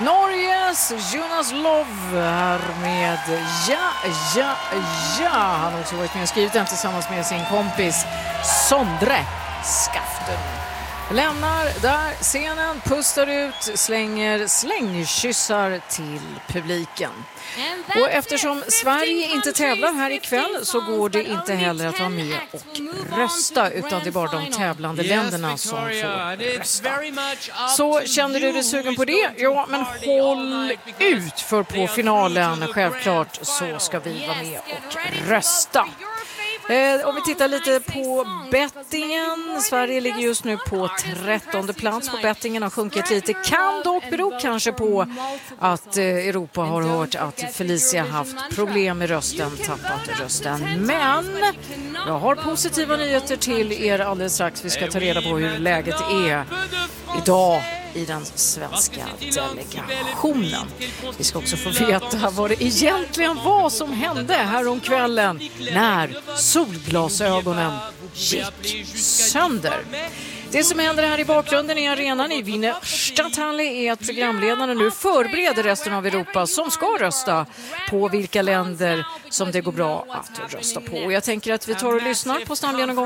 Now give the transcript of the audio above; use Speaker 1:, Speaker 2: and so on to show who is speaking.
Speaker 1: Norges Jonas Lov här med Ja. Han har också varit med och skrivit den tillsammans med sin kompis Sondre Skaften. Lämnar där scenen, pustar ut, slänger slängkyssar till publiken. Och eftersom Sverige inte tävlar här ikväll så går det inte heller att vara med och rösta, utan det är bara de tävlande länderna som får rösta. Så känner du dig sugen på det? Ja, men håll ut, för på finalen självklart så ska vi vara med och rösta. Om vi tittar lite på bettingen. Sverige ligger just nu på 13:e plats på bettingen, har sjunkit lite. Kan dock bero kanske på att Europa har hört att Felicia haft problem med rösten, tappat rösten. Men jag har positiva nyheter till er alldeles strax. Vi ska ta reda på hur läget är idag i den svenska delegationen. Vi ska också få veta vad det egentligen var som hände här om kvällen när solglasögonen gick sönder. Det som händer här i bakgrunden i arenan i Wienerstadthalle är att programledarna nu förbereder resten av Europa som ska rösta på vilka länder som det går bra att rösta på. Och jag tänker att vi tar och lyssnar på stamgenomgången